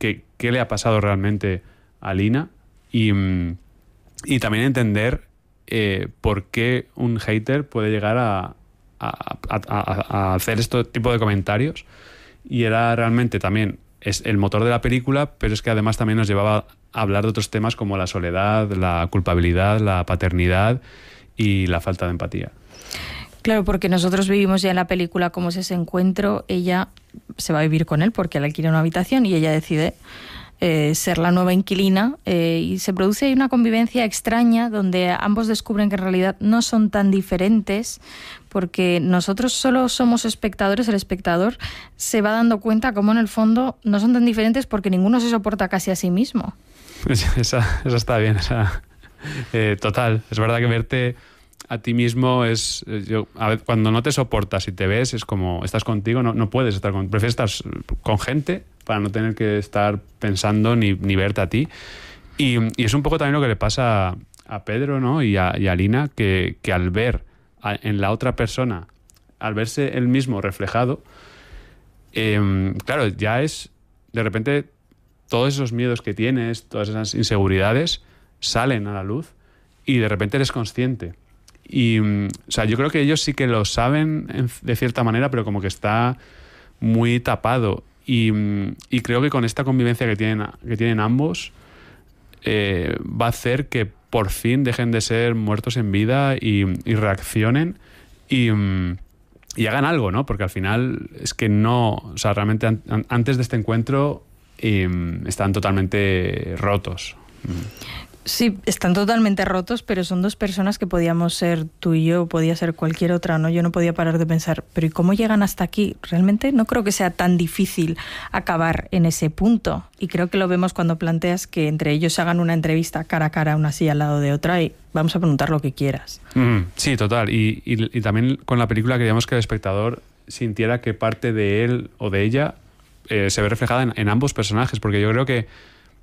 qué le ha pasado realmente a Lina y también entender por qué un hater puede llegar a hacer este tipo de comentarios. Y era realmente también es el motor de la película, pero es que además también nos llevaba a hablar de otros temas como la soledad, la culpabilidad, la paternidad y la falta de empatía. Claro, porque nosotros vivimos ya en la película cómo es ese encuentro. Ella se va a vivir con él porque él alquila una habitación y ella decide ser la nueva inquilina, y se produce ahí una convivencia extraña donde ambos descubren que en realidad no son tan diferentes, porque nosotros solo somos espectadores. El espectador se va dando cuenta cómo en el fondo no son tan diferentes porque ninguno se soporta casi a sí mismo. Esa está bien, total. Es verdad que verte a ti mismo es... a ver, cuando no te soportas y te ves, es como estás contigo, no puedes estar con... Prefieres estar con gente para no tener que estar pensando ni verte a ti. Y es un poco también lo que le pasa a Pedro, ¿no? y a Lina, que al ver en la otra persona, al verse él mismo reflejado, claro, ya es... De repente, todos esos miedos que tienes, todas esas inseguridades, salen a la luz y de repente eres consciente. Y, o sea, yo creo que ellos sí que lo saben de cierta manera, pero como que está muy tapado. Y creo que con esta convivencia que tienen ambos, va a hacer que por fin dejen de ser muertos en vida y reaccionen y hagan algo, ¿no? Porque al final es que no... O sea, realmente antes de este encuentro están totalmente rotos. Sí, están totalmente rotos, pero son dos personas que podíamos ser tú y yo, podía ser cualquier otra, ¿no? Yo no podía parar de pensar, pero ¿y cómo llegan hasta aquí? Realmente no creo que sea tan difícil acabar en ese punto. Y creo que lo vemos cuando planteas que entre ellos hagan una entrevista cara a cara, una así al lado de otra, y vamos a preguntar lo que quieras. Sí, total. Y también con la película queríamos que el espectador sintiera que parte de él o de ella se ve reflejada en ambos personajes, porque yo creo que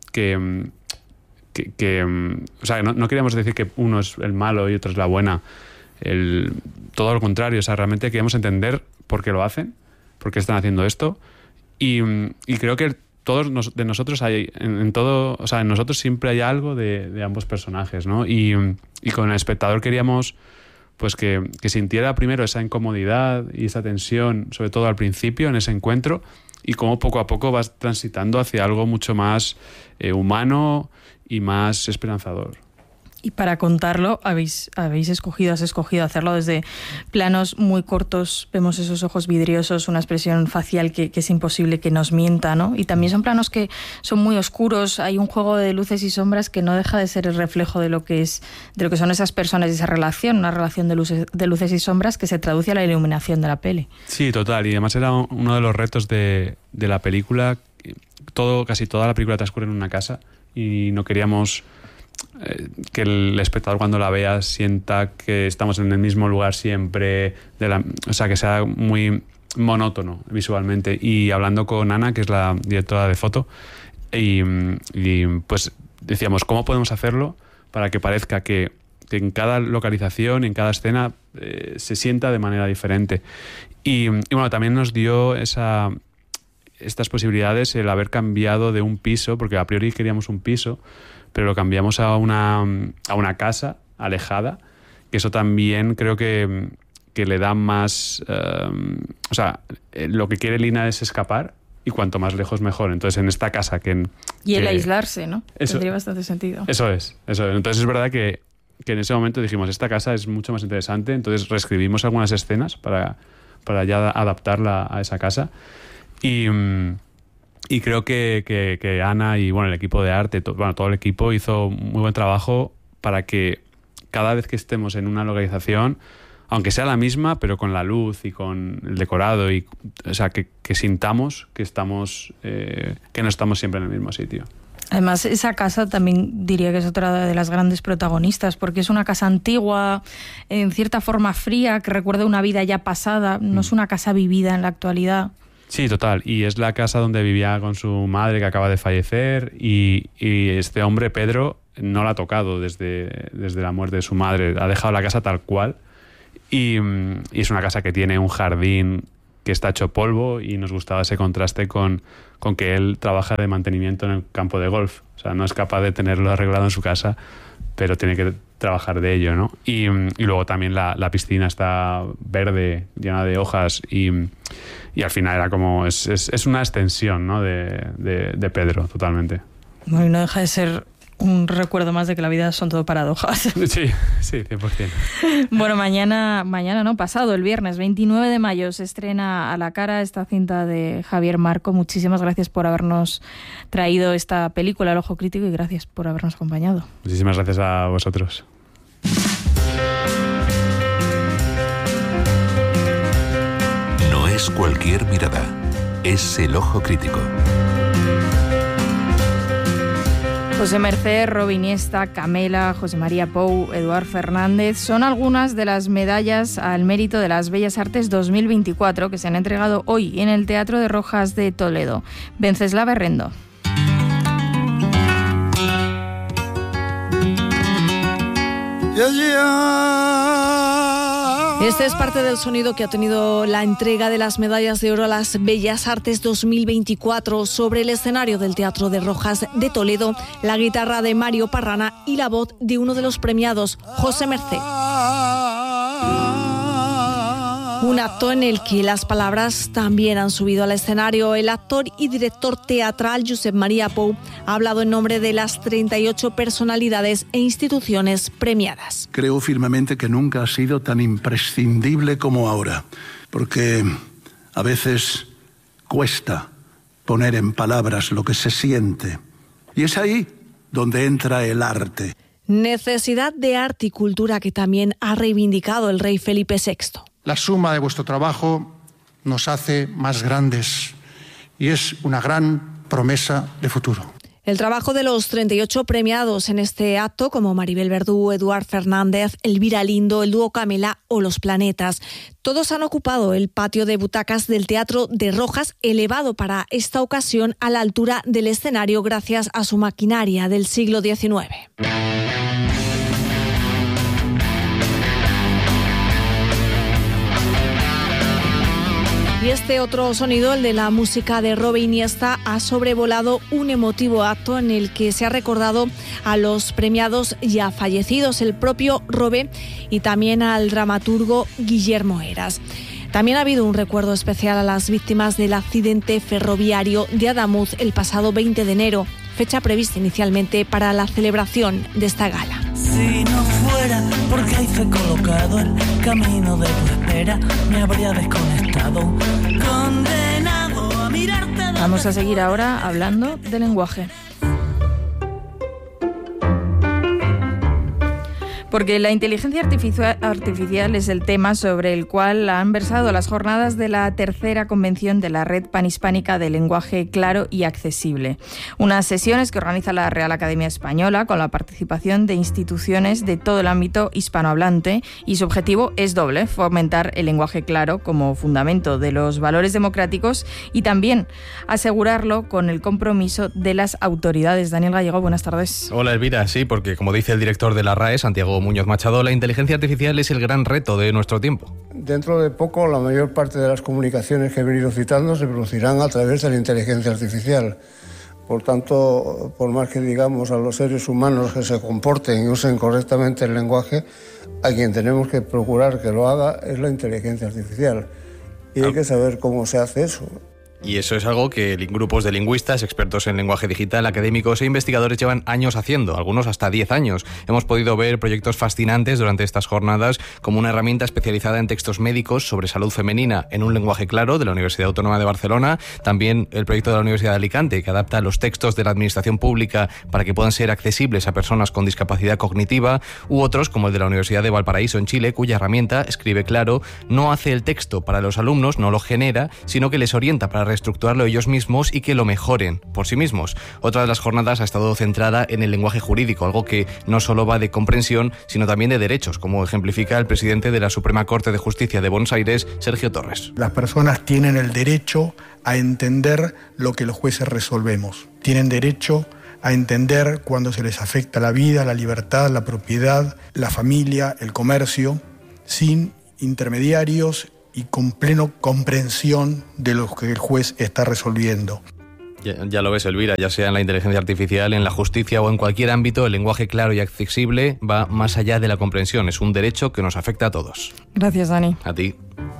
o sea, no queríamos decir que uno es el malo y otro es la buena. Todo lo contrario. O sea, realmente queríamos entender por qué lo hacen, por qué están haciendo esto. Y creo que todos de nosotros hay, en todo, o sea, en nosotros siempre hay algo de ambos personajes, ¿no? Y con el espectador queríamos pues que sintiera primero esa incomodidad y esa tensión, sobre todo al principio, en ese encuentro, y cómo poco a poco vas transitando hacia algo mucho más humano y más esperanzador. Y para contarlo, has escogido hacerlo desde planos muy cortos. Vemos esos ojos vidriosos, una expresión facial que es imposible que nos mienta, ¿no? Y también son planos que son muy oscuros. Hay un juego de luces y sombras que no deja de ser el reflejo de lo que son esas personas y esa relación, una relación de luces y sombras que se traduce a la iluminación de la peli. Sí, total. Y además era uno de los retos de la película. Casi toda la película transcurre en una casa y no queríamos que el espectador cuando la vea sienta que estamos en el mismo lugar siempre, o sea, que sea muy monótono visualmente. Y hablando con Ana, que es la directora de foto, y pues decíamos, ¿cómo podemos hacerlo para que parezca que en cada localización, en cada escena, se sienta de manera diferente? Y bueno, también nos dio estas posibilidades el haber cambiado de un piso, porque a priori queríamos un piso, pero lo cambiamos a una casa alejada, que eso también creo que le da más... o sea, lo que quiere Lina es escapar, y cuanto más lejos mejor. Entonces, en esta casa y el aislarse, ¿no? Tendría bastante sentido. Eso es. Entonces, es verdad que en ese momento dijimos, esta casa es mucho más interesante, entonces reescribimos algunas escenas para ya adaptarla a esa casa. Y creo que Ana y bueno, el equipo de arte, todo el equipo hizo muy buen trabajo para que cada vez que estemos en una localización, aunque sea la misma, pero con la luz y con el decorado, o sea, que sintamos que no estamos siempre en el mismo sitio. Además, esa casa también diría que es otra de las grandes protagonistas, porque es una casa antigua, en cierta forma fría, que recuerda una vida ya pasada, no es una casa vivida en la actualidad. Sí, total. Y es la casa donde vivía con su madre, que acaba de fallecer, y este hombre, Pedro, no la ha tocado desde la muerte de su madre. Ha dejado la casa tal cual. Y es una casa que tiene un jardín que está hecho polvo, y nos gustaba ese contraste con que él trabaja de mantenimiento en el campo de golf. O sea, no es capaz de tenerlo arreglado en su casa, pero tiene que trabajar de ello, ¿no? Y luego también la piscina está verde, llena de hojas, y al final era como... Es una extensión, ¿no?, de Pedro, totalmente. Bueno, y no deja de ser un recuerdo más de que la vida son todo paradojas. Sí, 100%. Bueno, mañana no, pasado, el viernes 29 de mayo, se estrena A la cara, esta cinta de Javier Marco. Muchísimas gracias por habernos traído esta película, El Ojo Crítico, y gracias por habernos acompañado. Muchísimas gracias a vosotros. No es cualquier mirada, es El Ojo Crítico. José Mercé, Robe Iniesta, Camela, José María Pou, Eduard Fernández son algunas de las medallas al mérito de las Bellas Artes 2024 que se han entregado hoy en el Teatro de Rojas de Toledo. Venceslava Herrendo. Este es parte del sonido que ha tenido la entrega de las medallas de oro a las Bellas Artes 2024 sobre el escenario del Teatro de Rojas de Toledo, la guitarra de Mario Parrana y la voz de uno de los premiados, José Mercé. Un acto en el que las palabras también han subido al escenario. El actor y director teatral Josep María Pou ha hablado en nombre de las 38 personalidades e instituciones premiadas. Creo firmemente que nunca ha sido tan imprescindible como ahora, porque a veces cuesta poner en palabras lo que se siente. Y es ahí donde entra el arte. Necesidad de arte y cultura que también ha reivindicado el rey Felipe VI. La suma de vuestro trabajo nos hace más grandes y es una gran promesa de futuro. El trabajo de los 38 premiados en este acto, como Maribel Verdú, Eduard Fernández, Elvira Lindo, el dúo Camela o Los Planetas, todos han ocupado el patio de butacas del Teatro de Rojas, elevado para esta ocasión a la altura del escenario gracias a su maquinaria del siglo XIX. Y este otro sonido, el de la música de Robe Iniesta, ha sobrevolado un emotivo acto en el que se ha recordado a los premiados ya fallecidos, el propio Robe, y también al dramaturgo Guillermo Heras. También ha habido un recuerdo especial a las víctimas del accidente ferroviario de Adamuz el pasado 20 de enero, fecha prevista inicialmente para la celebración de esta gala. Si no fuera porque hay fe colocado, el camino de tu espera me habría desconectado, condenado a mirarte. Vamos a seguir ahora hablando de lenguaje. Porque la inteligencia artificial es el tema sobre el cual han versado las jornadas de la tercera convención de la Red Panhispánica de Lenguaje Claro y Accesible. Unas sesiones que organiza la Real Academia Española con la participación de instituciones de todo el ámbito hispanohablante, y su objetivo es doble: fomentar el lenguaje claro como fundamento de los valores democráticos y también asegurarlo con el compromiso de las autoridades. Daniel Gallego, buenas tardes. Hola Elvira, sí, porque como dice el director de la RAE, Santiago Muñoz Machado, la inteligencia artificial es el gran reto de nuestro tiempo. Dentro de poco, la mayor parte de las comunicaciones que he venido citando se producirán a través de la inteligencia artificial. Por tanto, por más que digamos a los seres humanos que se comporten y usen correctamente el lenguaje, a quien tenemos que procurar que lo haga es la inteligencia artificial. Y hay que saber cómo se hace eso. Y eso es algo que grupos de lingüistas, expertos en lenguaje digital, académicos e investigadores llevan años haciendo, algunos hasta 10 años. Hemos podido ver proyectos fascinantes durante estas jornadas, como una herramienta especializada en textos médicos sobre salud femenina en un lenguaje claro de la Universidad Autónoma de Barcelona, también el proyecto de la Universidad de Alicante, que adapta los textos de la administración pública para que puedan ser accesibles a personas con discapacidad cognitiva, u otros, como el de la Universidad de Valparaíso en Chile, cuya herramienta, Escribe Claro, no hace el texto para los alumnos, no lo genera, sino que les orienta para reestructurarlo ellos mismos y que lo mejoren por sí mismos. Otra de las jornadas ha estado centrada en el lenguaje jurídico, algo que no solo va de comprensión, sino también de derechos, como ejemplifica el presidente de la Suprema Corte de Justicia de Buenos Aires, Sergio Torres. Las personas tienen el derecho a entender lo que los jueces resolvemos. Tienen derecho a entender cuando se les afecta la vida, la libertad, la propiedad, la familia, el comercio, sin intermediarios y con plena comprensión de lo que el juez está resolviendo. Ya lo ves, Elvira, ya sea en la inteligencia artificial, en la justicia o en cualquier ámbito, el lenguaje claro y accesible va más allá de la comprensión. Es un derecho que nos afecta a todos. Gracias, Dani. A ti.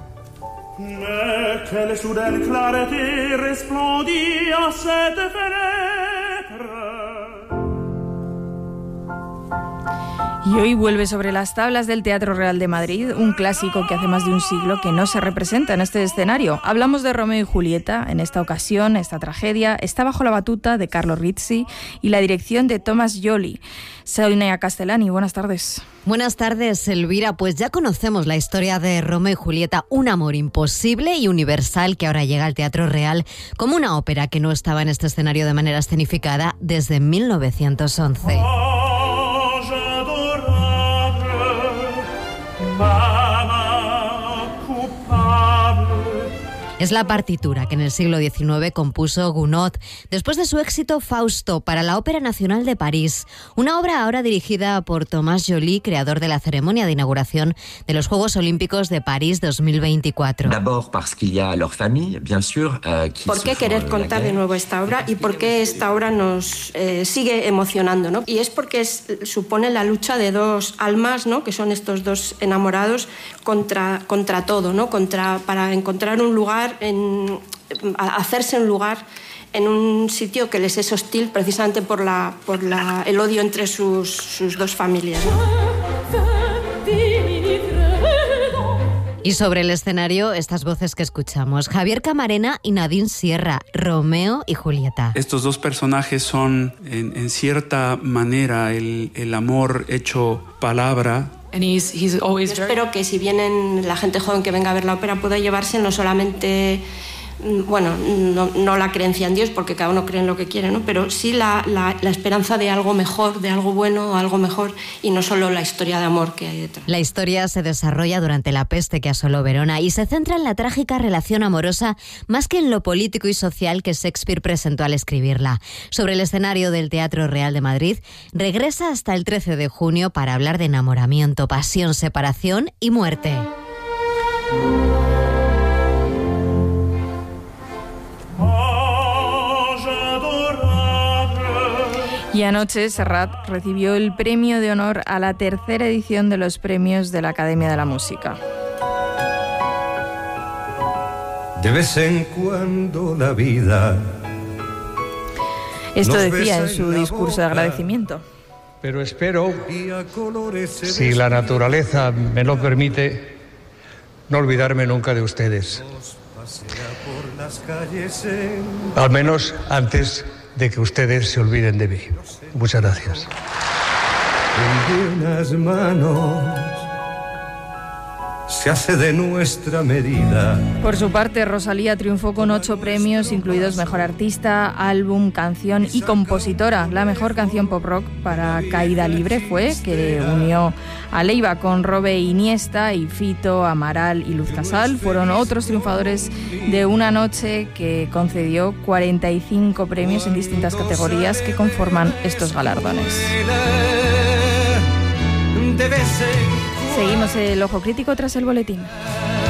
Y hoy vuelve sobre las tablas del Teatro Real de Madrid, un clásico que hace más de un siglo que no se representa en este escenario. Hablamos de Romeo y Julieta. En esta ocasión, esta tragedia está bajo la batuta de Carlo Rizzi y la dirección de Thomas Joly. Soy Nea Castellani, buenas tardes. Buenas tardes, Elvira. Pues ya conocemos la historia de Romeo y Julieta, un amor imposible y universal que ahora llega al Teatro Real como una ópera que no estaba en este escenario de manera escenificada desde 1911. Es la partitura que en el siglo XIX compuso Gounod después de su éxito Fausto para la Ópera Nacional de París, una obra ahora dirigida por Thomas Joly, creador de la ceremonia de inauguración de los Juegos Olímpicos de París 2024. ¿Por qué querer contar de nuevo esta obra y por qué esta obra nos sigue emocionando, ¿no? Y es porque supone la lucha de dos almas, ¿no? Que son estos dos enamorados contra todo, ¿no? Para encontrar un lugar, hacerse un lugar en un sitio que les es hostil precisamente por el odio entre sus dos familias, ¿no? Y sobre el escenario, estas voces que escuchamos: Javier Camarena y Nadine Sierra, Romeo y Julieta. Estos dos personajes son, en cierta manera, el amor hecho palabra. Yo espero que si vienen la gente joven que venga a ver la ópera pueda llevarse no solamente, no la creencia en Dios, porque cada uno cree en lo que quiere, ¿no? Pero sí la esperanza de algo mejor, de algo bueno, algo mejor, y no solo la historia de amor que hay detrás. La historia se desarrolla durante la peste que asoló Verona y se centra en la trágica relación amorosa más que en lo político y social que Shakespeare presentó al escribirla. Sobre el escenario del Teatro Real de Madrid, regresa hasta el 13 de junio para hablar de enamoramiento, pasión, separación y muerte. Y anoche Serrat recibió el premio de honor a la tercera edición de los premios de la Academia de la Música. De vez en cuando la vida. Esto decía en su discurso de agradecimiento. Pero espero, si la naturaleza me lo permite, no olvidarme nunca de ustedes. Al menos antes de que ustedes se olviden de mí. Muchas gracias. En buenas manos se hace de nuestra medida. Por su parte, Rosalía triunfó con 8 premios, incluidos Mejor Artista, Álbum, Canción y Compositora. La mejor canción pop rock para Caída Libre fue, que unió a Leiva con Robe Iniesta y Fito, Amaral y Luz Casal. Fueron otros triunfadores de una noche que concedió 45 premios en distintas categorías que conforman estos galardones. Seguimos el ojo crítico tras el boletín.